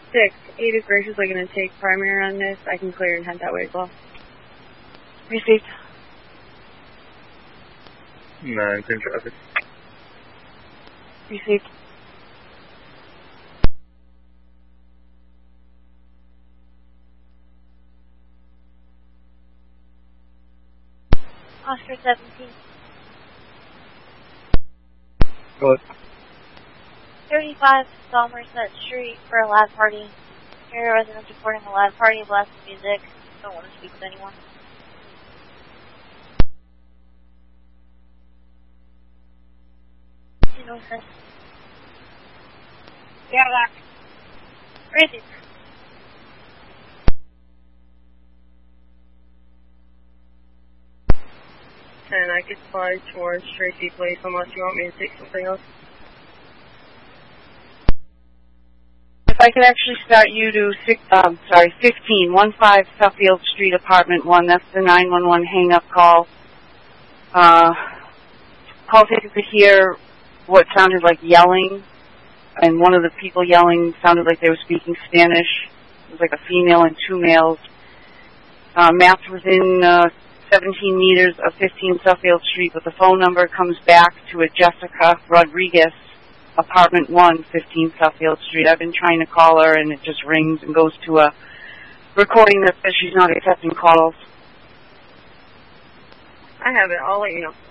6, 8 is graciously going to take primary on this. I can clear and head that way as well. Received. 9, clear traffic. Received. Oscar 17. Go ahead. 35 Somerset Street for a live party. Area residents reporting a live party, blasting music. Don't want to speak with anyone. Yeah, back. Crazy. And I could fly towards Tracy Place unless you want me to take something else. If I could actually start you to 15 Suffield Street, Apartment 1. That's the 911 hang-up call. Call taken to hear what sounded like yelling, and one of the people yelling sounded like they were speaking Spanish. It was like a female and 2 males. Mapped within 17 meters of 15 Suffield Street, but the phone number comes back to a Jessica Rodriguez, Apartment 1, 15 Suffield Street. I've been trying to call her, and it just rings and goes to a recording that says she's not accepting calls. I have it. I'll let you know.